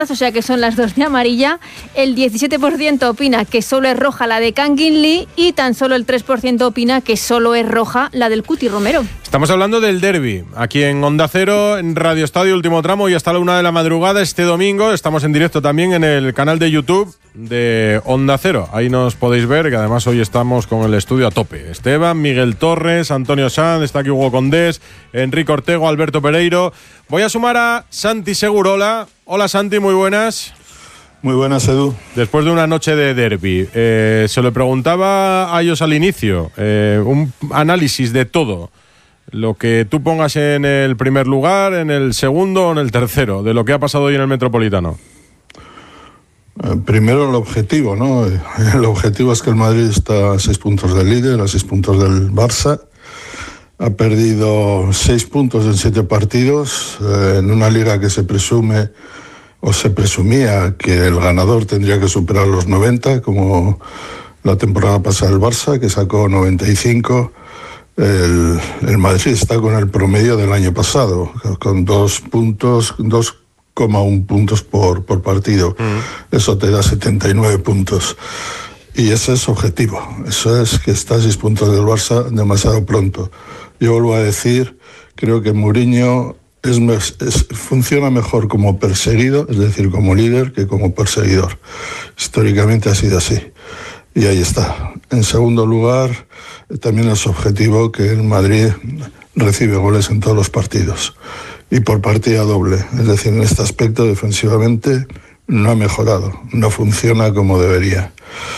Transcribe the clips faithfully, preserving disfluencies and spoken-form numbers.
o sea que son las dos de amarilla. El diecisiete por ciento opina que solo es roja la de Kangin Lee y tan solo el tres por ciento opina que solo es roja la del Cuti Romero. Estamos hablando del derbi, aquí en Onda Cero, en Radio Estadio, último tramo, y hasta la una de la madrugada este domingo. Estamos en directo también en el canal de YouTube de Onda Cero. Ahí nos podéis ver, que además hoy estamos con el estudio a tope. Esteban, Miguel Torres, Antonio Sanz, está aquí Hugo Condés, Enrique Ortego, Alberto Pereiro. Voy a sumar a Santi Segurola. Hola Santi, muy buenas. Muy buenas, Edu. Después de una noche de derbi, eh, se lo preguntaba a ellos al inicio, eh, un análisis de todo. Lo que tú pongas en el primer lugar, en el segundo o en el tercero, de lo que ha pasado hoy en el Metropolitano. Eh, primero el objetivo, ¿no? El objetivo es que el Madrid está a seis puntos del líder, a seis puntos del Barça. Ha perdido seis puntos en siete partidos, eh, en una liga que se presume o se presumía que el ganador tendría que superar los noventa, como la temporada pasada el Barça, que sacó noventa y cinco. El, el Madrid está con el promedio del año pasado, con dos puntos, dos coma uno puntos por, por partido. Mm. Eso te da setenta y nueve puntos. Y ese es objetivo. Eso es que está a seis puntos del Barça demasiado pronto. Yo vuelvo a decir, creo que Mourinho es, es, funciona mejor como perseguido, es decir, como líder, que como perseguidor. Históricamente ha sido así. Y ahí está. En segundo lugar, también es objetivo que el Madrid recibe goles en todos los partidos. Y por partida doble. Es decir, en este aspecto defensivamente no ha mejorado, no funciona como debería.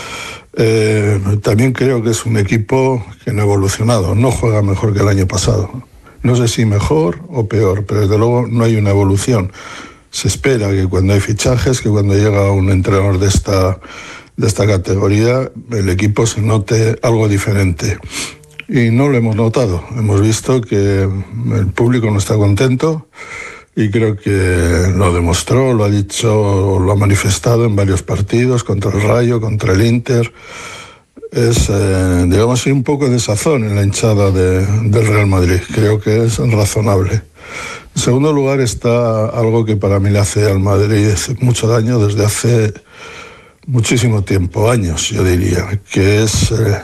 Eh, también creo que es un equipo que no ha evolucionado, no juega mejor que el año pasado. No sé si mejor o peor, pero desde luego no hay una evolución. Se espera que cuando hay fichajes, que cuando llega un entrenador de esta, de esta categoría, el equipo se note algo diferente. Y no lo hemos notado. Hemos visto que el público no está contento y creo que lo demostró, lo ha dicho, lo ha manifestado en varios partidos, contra el Rayo, contra el Inter. Es, eh, digamos, un poco de sazón en la hinchada de, del Real Madrid. Creo que es razonable. En segundo lugar está algo que para mí le hace al Madrid mucho daño desde hace muchísimo tiempo, años yo diría, que es eh,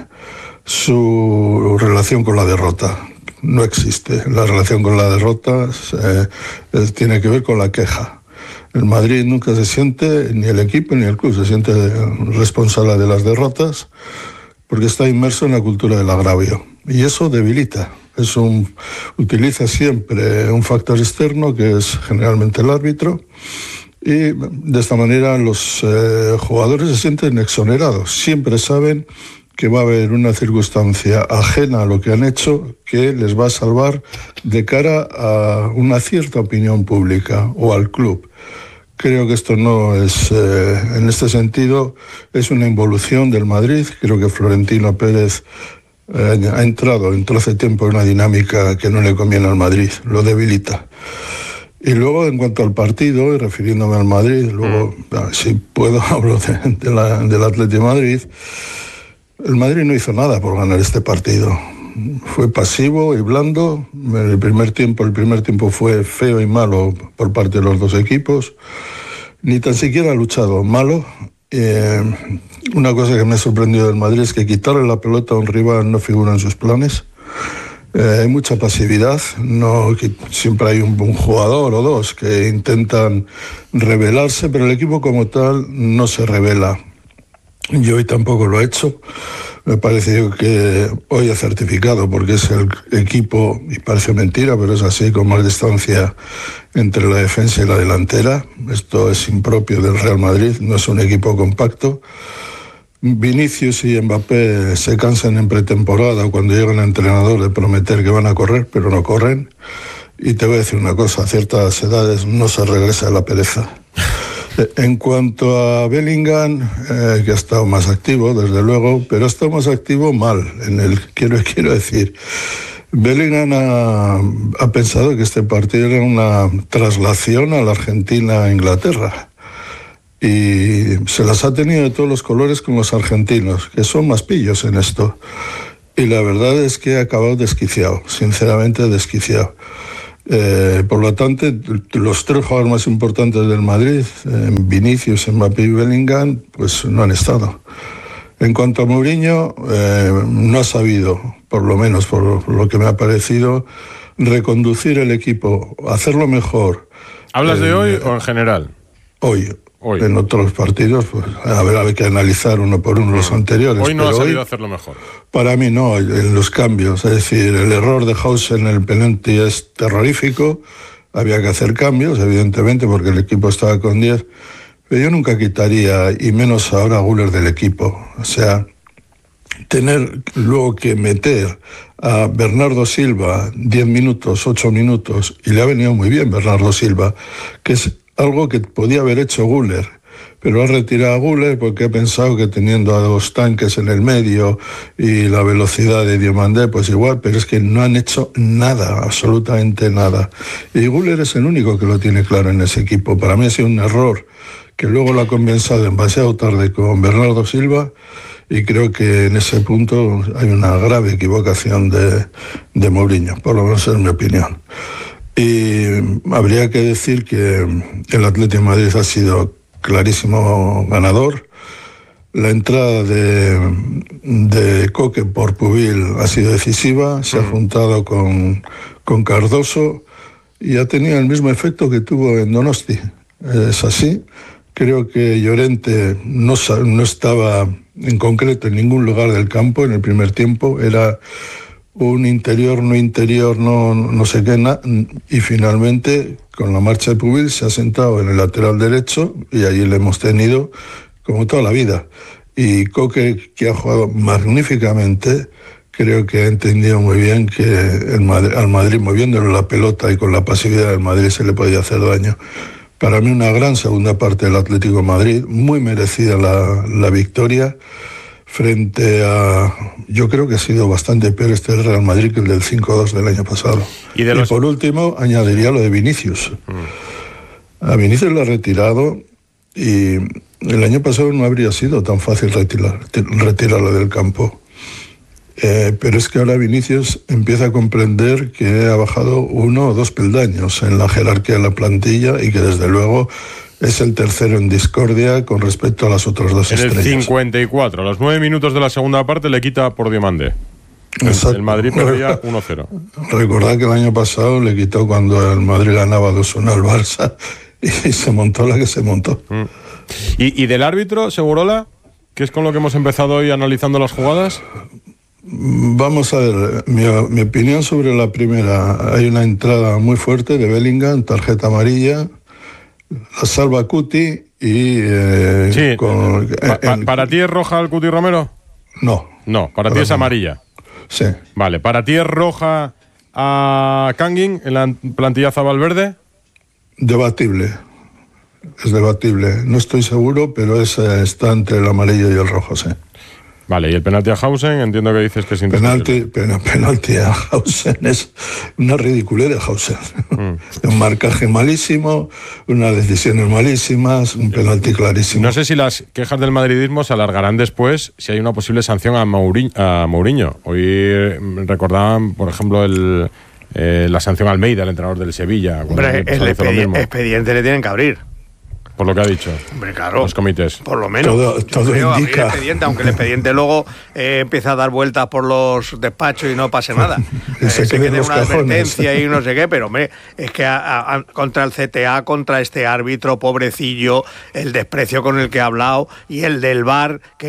su relación con la derrota. No existe. La relación con la derrota eh, tiene que ver con la queja. El Madrid nunca se siente, ni el equipo ni el club, se siente responsable de las derrotas porque está inmerso en la cultura del agravio. Y eso debilita. Es un, utiliza siempre un factor externo que es generalmente el árbitro y de esta manera los eh, jugadores se sienten exonerados. Siempre saben que va a haber una circunstancia ajena a lo que han hecho que les va a salvar de cara a una cierta opinión pública o al club. Creo que esto no es, eh, en este sentido, es una involución del Madrid. Creo que Florentino Pérez eh, ha entrado, entró hace tiempo en una dinámica que no le conviene al Madrid, lo debilita. Y luego, en cuanto al partido, y refiriéndome al Madrid, luego, mm. si puedo, hablo de, de la, del Atlético de Madrid. El Madrid no hizo nada por ganar este partido. Fue pasivo y blando. El primer tiempo, el primer tiempo fue feo y malo por parte de los dos equipos. Ni tan siquiera ha luchado. Malo. Eh, una cosa que me ha sorprendido del Madrid es que quitarle la pelota a un rival no figura en sus planes. Eh, hay mucha pasividad. No, siempre hay un, un jugador o dos que intentan rebelarse, pero el equipo como tal no se rebela. Yo hoy tampoco lo he hecho. Me parece que hoy he certificado porque es el equipo, y parece mentira, pero es así, con más distancia entre la defensa y la delantera. Esto es impropio del Real Madrid, no es un equipo compacto. Vinicius y Mbappé se cansan en pretemporada cuando llega el entrenador de prometer que van a correr, pero no corren. Y te voy a decir una cosa, a ciertas edades no se regresa a la pereza. En cuanto a Bellingham, eh, que ha estado más activo, desde luego, pero ha estado más activo mal. En el, quiero, quiero decir, Bellingham ha, ha pensado que este partido era una traslación a la Argentina a Inglaterra. Y se las ha tenido de todos los colores con los argentinos, que son más pillos en esto. Y la verdad es que ha acabado desquiciado, sinceramente desquiciado. Eh, por lo tanto, los tres jugadores más importantes del Madrid, eh, Vinicius, Mbappé y Bellingham, pues no han estado. En cuanto a Mourinho, eh, no ha sabido, por lo menos por lo que me ha parecido, reconducir el equipo, hacerlo mejor. ¿Hablas eh, de hoy o en general? Hoy. Hoy. En otros partidos, pues a ver, hay que analizar uno por uno los anteriores. Hoy no pero ha sabido hoy, hacerlo mejor. Para mí no, en los cambios. Es decir, el error de Hausen en el penalti es terrorífico. Había que hacer cambios, evidentemente, porque el equipo estaba con diez. Pero yo nunca quitaría, y menos ahora, a Güler del equipo. O sea, tener luego que meter a Bernardo Silva diez minutos, ocho minutos, y le ha venido muy bien Bernardo Silva, que es algo que podía haber hecho Güler, pero ha retirado a Güler porque ha pensado que teniendo a dos tanques en el medio y la velocidad de Diomandé, pues igual, pero es que no han hecho nada, absolutamente nada. Y Güler es el único que lo tiene claro en ese equipo. Para mí ha sido un error que luego lo ha compensado demasiado tarde con Bernardo Silva, y creo que en ese punto hay una grave equivocación de, de Mourinho, por lo menos es mi opinión. Y habría que decir que el Atlético de Madrid ha sido clarísimo ganador. La entrada de, de Coque por Pubil ha sido decisiva, se ha juntado con, con Cardoso y ha tenido el mismo efecto que tuvo en Donosti. Es así. Creo que Llorente no, no estaba en concreto en ningún lugar del campo en el primer tiempo. Era un interior, no interior, no, no sé qué, na, y finalmente con la marcha de Pubil se ha sentado en el lateral derecho y allí le hemos tenido como toda la vida. Y Coque, que ha jugado magníficamente, creo que ha entendido muy bien que el Madrid, al Madrid, moviéndole la pelota y con la pasividad del Madrid, se le podía hacer daño. Para mí una gran segunda parte del Atlético de Madrid, muy merecida la, la victoria, frente a, yo creo que ha sido bastante peor este del Real Madrid que el del cinco dos del año pasado. Y, de los... y por último, añadiría lo de Vinicius. Mm. A Vinicius lo ha retirado y el año pasado no habría sido tan fácil retirar, retirarlo del campo. Eh, pero es que ahora Vinicius empieza a comprender que ha bajado uno o dos peldaños en la jerarquía de la plantilla y que desde luego es el tercero en discordia con respecto a las otras dos en estrellas. En el cincuenta y cuatro, a los nueve minutos de la segunda parte, le quita por Diomandé. El, el Madrid perdía uno cero. Recordad que el año pasado le quitó cuando el Madrid ganaba dos uno al Barça y se montó la que se montó. Mm. ¿Y, y del árbitro, Segurola, que es con lo que hemos empezado hoy analizando las jugadas? Vamos a ver, mi, mi opinión sobre la primera. Hay una entrada muy fuerte de Bellingham, tarjeta amarilla, la salva Cuti y... Eh, sí, con, pa, pa, en, ¿para ti es roja el Cuti Romero? No. No, para, para ti es amarilla. Sí. Vale, ¿para ti es roja a Kangin en la plantillaza Valverde? Debatible. Es debatible. No estoy seguro, pero es, está entre el amarillo y el rojo, sí. Vale, y el penalti a Hausen, entiendo que dices que es penalti, pen, penalti a Hausen es una ridiculez de Hausen. Mm. Un marcaje malísimo, unas decisiones malísimas, un penalti clarísimo. No sé si las quejas del madridismo se alargarán después si hay una posible sanción a Mourinho. A Mourinho. Hoy recordaban, por ejemplo, el, eh, la sanción a Almeida, el entrenador del Sevilla. Hombre, el expedi- expediente le tienen que abrir. Por lo que ha dicho. Hombre, claro. Los comités. Por lo menos. Todo, todo creo, indica. El expediente, aunque el expediente luego eh, empieza a dar vueltas por los despachos y no pase nada. eh, se quede una cajones. advertencia y no sé qué, pero hombre, es que a, a, contra el C T A, contra este árbitro pobrecillo, el desprecio con el que ha hablado y el del V A R, que